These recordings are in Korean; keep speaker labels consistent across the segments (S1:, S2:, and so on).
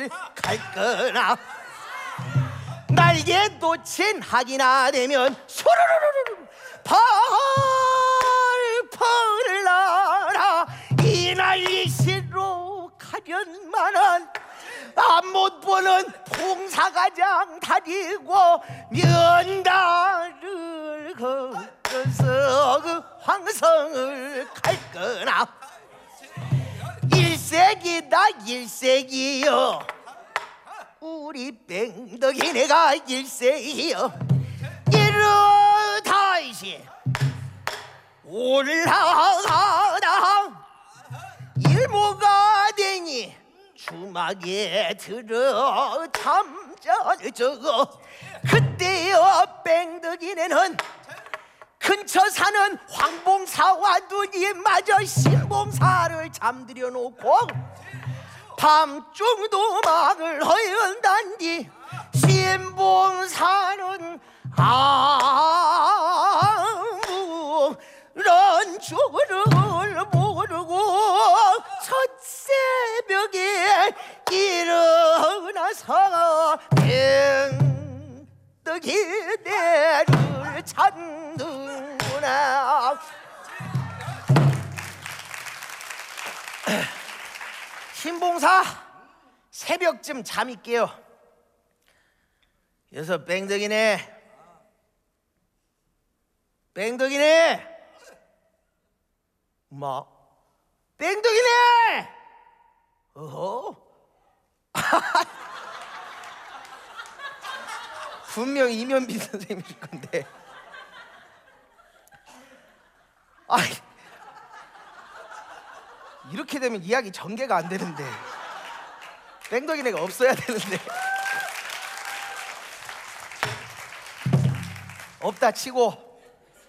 S1: 황성을 갈 거나 날개 돋친 학이나 되면 소르르르르 펄펄을 날아 이 난리시로 가련만한 못 보는 봉사가장 다리고 면다를 걸어서 그 황성을 갈 거나 일색이다 일색이여 우리 뺑덕이네가 일색이여 이르다시 올라가다 일모가 되니 주막에 들어 잠자저 그때여 뺑덕이네는 근처 사는 황봉사와 눈이 맞아 신봉사를 잠들여 놓고 밤중도 막을 허연단디 신봉사는 아무런 줄을 모르고 첫새벽에 일어나서 뺑덕이네를 찾는구나. 신봉사 새벽쯤 잠이 깨요. 그래서 뺑덕이네 엄마 뺑덕이네 어허 분명히 이면비 선생님일 건데 아이 이렇게 되면 이야기 전개가 안 되는데 뺑덕이네가 없어야 되는데 없다 치고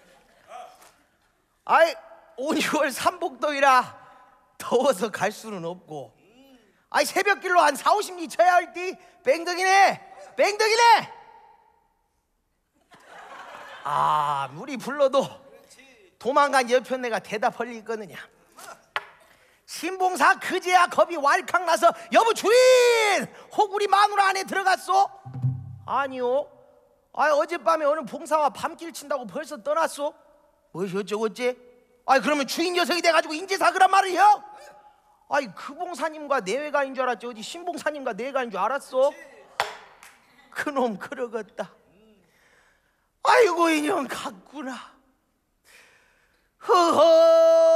S1: 아이 5, 6월 삼복더위라 더워서 갈 수는 없고 아이 새벽길로 한 4, 50리 쳐야 할디 뺑덕이네 아 물이 불러도 도망간 여편네가 대답할 리 있거느냐. 신봉사 그제야 겁이 왈칵 나서 여보 주인 혹 우리 마누라 안에 들어갔소? 아니요. 아 어젯밤에 어느 봉사와 밤길 친다고 벌써 떠났소? 뭐시 어쩌고째? 아이 그러면 주인 녀석이 돼가지고 인제사그란 말을 해요? 아이 그 봉사님과 내외가인 줄 알았지 어디 신봉사님과 내외가인 줄 알았어? 그놈 그러겠다. 아이고 인형 갔구나. 허허